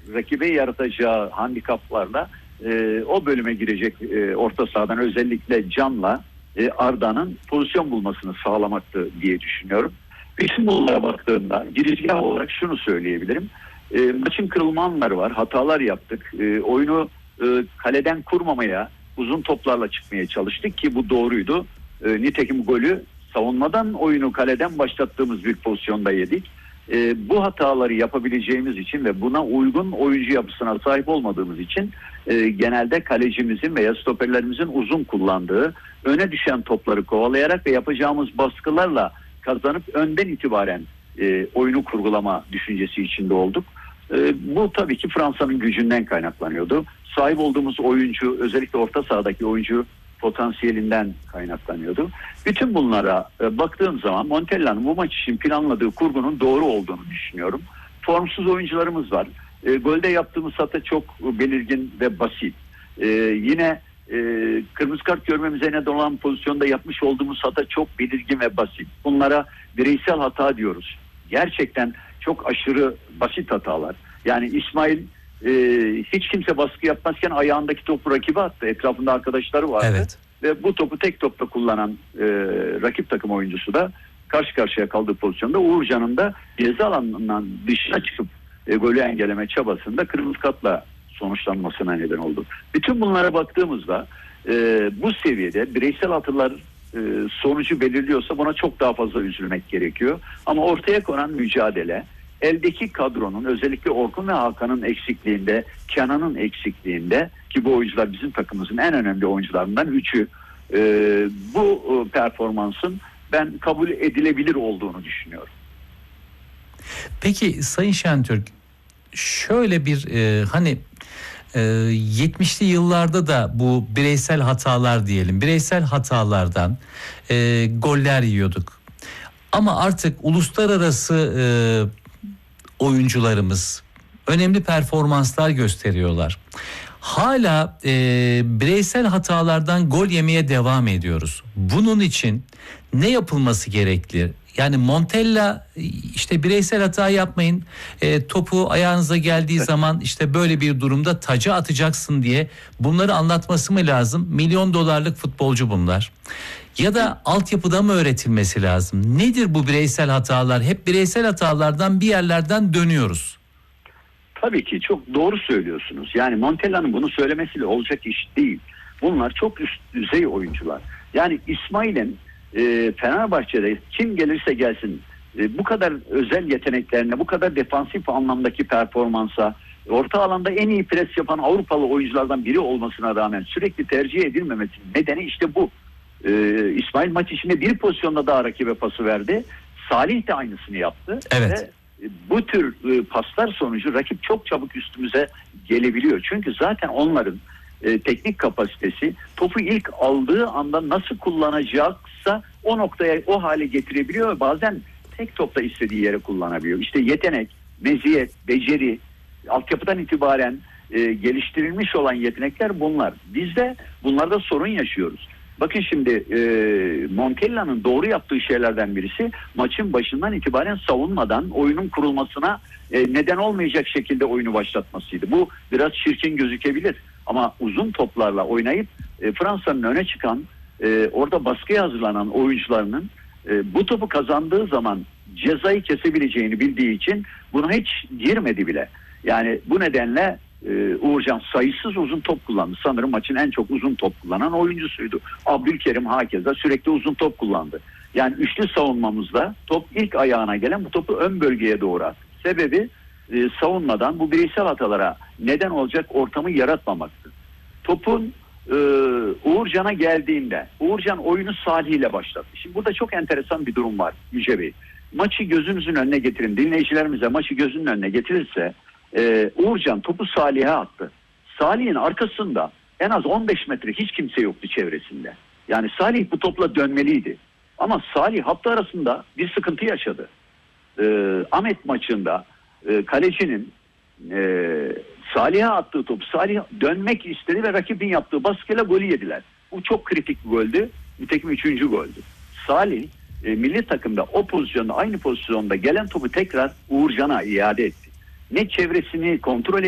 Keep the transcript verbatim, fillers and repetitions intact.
rakibe yaratacağı handikaplarla e, o bölüme girecek e, orta sahadan özellikle Can'la e, Arda'nın pozisyon bulmasını sağlamaktı diye düşünüyorum. Bütün bunlara baktığımda girizgah olarak şunu söyleyebilirim. E, maçın kırılma anları var. Hatalar yaptık. E, oyunu e, kaleden kurmamaya, uzun toplarla çıkmaya çalıştık ki bu doğruydu. E, nitekim golü savunmadan oyunu kaleden başlattığımız bir pozisyonda yedik. E, bu hataları yapabileceğimiz için ve buna uygun oyuncu yapısına sahip olmadığımız için e, genelde kalecimizin veya stoperlerimizin uzun kullandığı, öne düşen topları kovalayarak ve yapacağımız baskılarla kazanıp önden itibaren e, oyunu kurgulama düşüncesi içinde olduk. E, bu tabii ki Fransa'nın gücünden kaynaklanıyordu. Sahip olduğumuz oyuncu, özellikle orta sahadaki oyuncu potansiyelinden kaynaklanıyordu. Bütün bunlara e, baktığım zaman Montella'nın bu maç için planladığı kurgunun doğru olduğunu düşünüyorum. Formsuz oyuncularımız var. E, golde yaptığımız hata çok belirgin ve basit. E, yine e, kırmızı kart görmemize neden olan pozisyonda yapmış olduğumuz hata çok belirgin ve basit. Bunlara bireysel hata diyoruz. Gerçekten çok aşırı basit hatalar. Yani İsmail e, hiç kimse baskı yapmazken ayağındaki topu rakibe attı. Etrafında arkadaşları vardı. Evet. Ve bu topu tek topla kullanan e, rakip takım oyuncusu da karşı karşıya kaldığı pozisyonda Uğurcan'ın da ceza alanından dışına çıkıp e, golü engelleme çabasında kırmızı kartla sonuçlanmasına neden oldu. Bütün bunlara baktığımızda e, bu seviyede bireysel hatalar e, sonucu belirliyorsa buna çok daha fazla üzülmek gerekiyor. Ama ortaya konan mücadele, eldeki kadronun özellikle Orkun ve Hakan'ın eksikliğinde, Kenan'ın eksikliğinde ki bu oyuncular bizim takımımızın en önemli oyuncularından üçü, e, bu e, performansın ben kabul edilebilir olduğunu düşünüyorum. Peki Sayın Şentürk, şöyle bir e, hani e, yetmişli yıllarda da bu bireysel hatalar diyelim, bireysel hatalardan e, goller yiyorduk. Ama artık uluslararası e, oyuncularımız önemli performanslar gösteriyorlar. Hala e, bireysel hatalardan gol yemeye devam ediyoruz. Bunun için ne yapılması gerekli? Yani Montella işte bireysel hata yapmayın, e, topu ayağınıza geldiği evet. zaman işte böyle bir durumda taca atacaksın diye bunları anlatması mı lazım? Milyon dolarlık futbolcu bunlar. Ya da altyapıda mı öğretilmesi lazım? Nedir bu bireysel hatalar? Hep bireysel hatalardan bir yerlerden dönüyoruz. Tabii ki çok doğru söylüyorsunuz. Yani Montella'nın bunu söylemesiyle olacak iş değil. Bunlar çok üst düzey oyuncular. Yani İsmail'in e, Fenerbahçe'de kim gelirse gelsin e, bu kadar özel yeteneklerine, bu kadar defansif anlamdaki performansa, orta alanda en iyi pres yapan Avrupalı oyunculardan biri olmasına rağmen sürekli tercih edilmemesinin nedeni işte bu. Ee, İsmail maç içinde bir pozisyonda daha rakibe pası verdi. Salih de aynısını yaptı. Evet. Ve bu tür e, paslar sonucu rakip çok çabuk üstümüze gelebiliyor. Çünkü zaten onların e, teknik kapasitesi topu ilk aldığı anda nasıl kullanacaksa o noktaya, o hale getirebiliyor ve bazen tek topta istediği yere kullanabiliyor. İşte yetenek, meziyet, beceri, altyapıdan itibaren e, geliştirilmiş olan yetenekler bunlar. Biz de bunlarda sorun yaşıyoruz. Bakın şimdi e, Montella'nın doğru yaptığı şeylerden birisi maçın başından itibaren savunmadan oyunun kurulmasına e, neden olmayacak şekilde oyunu başlatmasıydı. Bu biraz çirkin gözükebilir ama uzun toplarla oynayıp e, Fransa'nın öne çıkan e, orada baskıya hazırlanan oyuncularının e, bu topu kazandığı zaman cezayı kesebileceğini bildiği için buna hiç girmedi bile. Yani bu nedenle Ee, Uğurcan sayısız uzun top kullandı. Sanırım maçın en çok uzun top kullanan oyuncusuydu. Abdülkerim hakeza sürekli uzun top kullandı. Yani üçlü savunmamızda top ilk ayağına gelen bu topu ön bölgeye doğru attı. Sebebi e, savunmadan bu bireysel hatalara neden olacak ortamı yaratmamaktı. Topun e, Uğurcan'a geldiğinde Uğurcan oyunu Salih ile başlattı. Şimdi burada çok enteresan bir durum var Yüce Bey. Maçı gözünüzün önüne getirin. Dinleyicilerimize maçı gözünün önüne getirirse Ee, Uğurcan topu Salih'e attı. Salih'in arkasında en az on beş metre hiç kimse yoktu çevresinde. Yani Salih bu topla dönmeliydi. Ama Salih hafta arasında bir sıkıntı yaşadı. Ee, Ahmet maçında e, kalecinin e, Salih'e attığı topu Salih dönmek istedi ve rakibin yaptığı baskıyla golü yediler. Bu çok kritik bir goldü. Nitekim üçüncü goldü. Salih e, milli takımda o pozisyonda aynı pozisyonda gelen topu tekrar Uğurcan'a iade etti. Ne çevresini kontrol